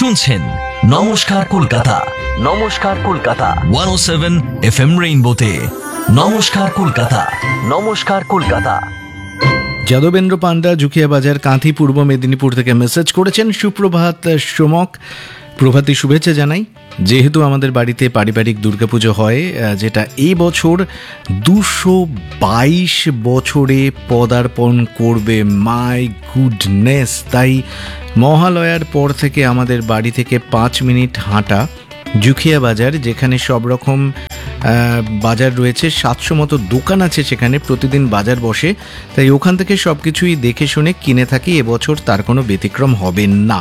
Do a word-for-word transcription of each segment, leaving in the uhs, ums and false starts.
শুনছেন নমস্কার কলকাতা, নমস্কার কলকাতা একশো সাত এফ এম রেইনবোতে। নমস্কার কলকাতা, নমস্কার কলকাতা। যাদবেন্দ্র পান্ডা, জুখিয়া বাজার, কাঁথি, পূর্ব মেদিনীপুর থেকে মেসেজ করেছেন। সুপ্রভাত সোমক, প্রভাতী শুভেচ্ছা জানাই। যেহেতু আমাদের বাড়িতে পারিবারিক দুর্গাপুজো হয়, যেটা এই বছর দুশো বাইশ বছরে পদার্পণ করবে, মাই গুডনেস, তাই মহালয়ার পর থেকে আমাদের বাড়ি থেকে পাঁচ মিনিট হাঁটা জুখিয়া বাজার, যেখানে সব রকম বাজার রয়েছে, সাতশো মতো দোকান আছে, সেখানে প্রতিদিন বাজার বসে, তাই ওখান থেকে সব কিছুই দেখে শুনে কিনে থাকি। এবছর তার কোনো ব্যতিক্রম হবে না।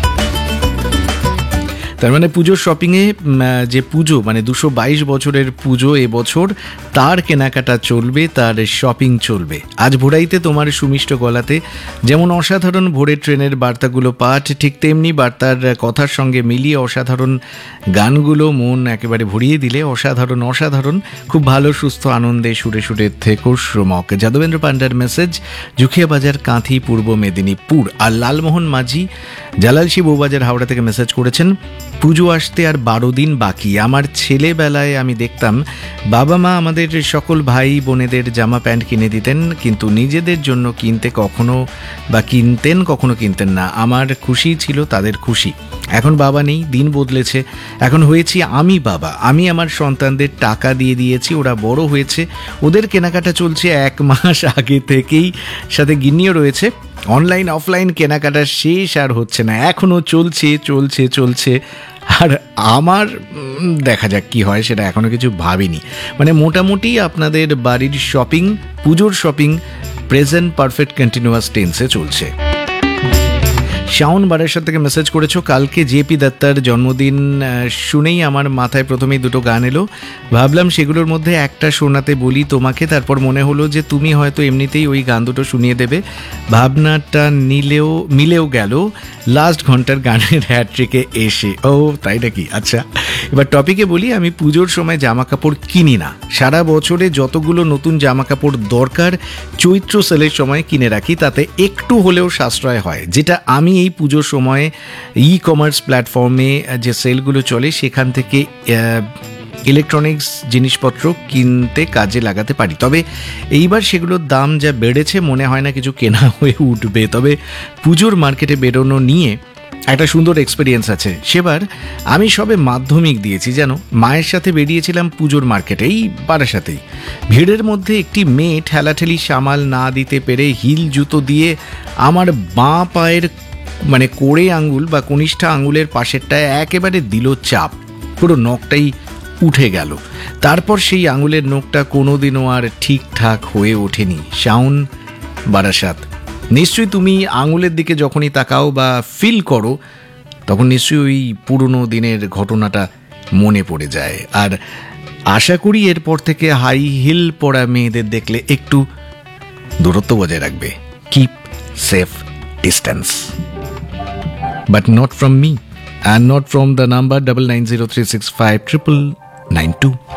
তার মানে পুজোর শপিংয়ে যে পুজো মানে দুশো বাইশ বছরের পুজো এবছর, তার কেনাকাটা চলবে, তার শপিং চলবে। আজ ভোরাইতে তোমার সুমিষ্ট গলাতে যেমন অসাধারণ ভোরের ট্রেনের বার্তাগুলো পাঠ, ঠিক তেমনি বার্তার কথার সঙ্গে মিলিয়ে অসাধারণ গানগুলো মন একেবারে ভরিয়ে দিলে। অসাধারণ অসাধারণ খুব ভালো সুস্থ আনন্দে সুরে সুরে থেকো শ্রমক। যাদবেন্দ্র পান্ডার মেসেজ, জুখিয়া বাজার, কাঁথি, পূর্ব মেদিনীপুর। আর লালমোহন মাঝি জালালশি বউবাজার, হাওড়া থেকে মেসেজ করেছেন, পুজো আসতে আর বারো দিন বাকি। আমার ছেলেবেলায় আমি দেখতাম বাবা মা আমাদের সকল ভাই বোনেদের জামা প্যান্ট কিনে দিতেন, কিন্তু নিজেদের জন্য কিনতে কখনো বা কিনতেন কখনো কিনতেন না। আমার খুশি ছিল তাদের খুশি। এখন বাবা নেই, দিন বদলেছে, এখন হয়েছি আমি বাবা। আমি আমার সন্তানদের টাকা দিয়ে দিয়েছি, ওরা বড় হয়েছে, ওদের কেনাকাটা চলছে এক মাস আগে থেকেই, সাথে গিন্নিও রয়েছে। অনলাইন অফলাইন কেনাকাটা শেষ আর হচ্ছে না, এখনও চলছে চলছে চলছে। আর আমার দেখা যাক কি হয়, সেটা এখনও কিছু ভাবিনি। মানে মোটামুটি আপনাদের বাড়ির শপিং, পুজোর শপিং প্রেজেন্ট পারফেক্ট কন্টিনিউয়াস টেন্সে চলছে। শাওন বারাসাত থেকে মেসেজ করেছো, কালকে জেপি দত্তার জন্মদিন শুনেই আমার মাথায় প্রথমেই দুটো গান এলো। ভাবলাম সেগুলোর মধ্যে একটা শোনাতে বলি তোমাকে, তারপর মনে হলো যে তুমি হয়তো এমনিতেই ওই গান দুটো শুনিয়ে দেবে। ভাবনাটা নিলেও মিলেও গেল লাস্ট ঘন্টার গানের হ্যাট্রিকে এসে। ও তাই নাকি? আচ্ছা, এবার টপিকে বলি। আমি পুজোর সময় জামা কাপড় কিনি না, সারা বছরে যতগুলো নতুন জামা কাপড় দরকার চৈত্র সেলের সময় কিনে রাখি, তাতে একটু হলেও সাশ্রয় হয়, যেটা আমি এই পুজোর সময়ে ই কমার্স প্ল্যাটফর্মে যে সেলগুলো চলে সেখান থেকে ইলেকট্রনিক্স জিনিসপত্র কিনতে কাজে লাগাতে পারি। তবে এইবার সেগুলোর দাম যা বেড়েছে, মনে হয় না কিছু কেনা হয়ে উঠবে। তবে পুজোর মার্কেটে বেরোনো নিয়ে একটা সুন্দর এক্সপিরিয়েন্স আছে। সেবার আমি সবে মাধ্যমিক দিয়েছি, জানো, মায়ের সাথে বেরিয়েছিলাম পুজোর মার্কেটে, এই বারাসাতেই। ভিড়ের মধ্যে একটি মেয়ে ঠেলাঠেলি সামাল না দিতে পেরে হিল জুতো দিয়ে আমার বাঁ পায়ের মানে কোড়ে আঙ্গুল বা কনিষ্ঠা আঙ্গুলের পাশেরটায় একেবারে দিল চাপ, পুরো নখটাই উঠে গেল। তারপর সেই আঙুলের নখটা কোনোদিনও আর ঠিকঠাক হয়ে ওঠেনি। শাওন বারাসাত, নিশ্চয়ই তুমি আঙুলের দিকে যখনই তাকাও বা ফিল করো, তখন নিশ্চয়ই ওই পুরনো দিনের ঘটনাটা মনে পড়ে যায়। আর আশা করি এরপর থেকে হাই হিল পরা মেয়েদের দেখলে একটু দূরত্ব বজায় রাখবে। Keep safe distance, but not from me and not from the number double nine zero three six five triple nine two.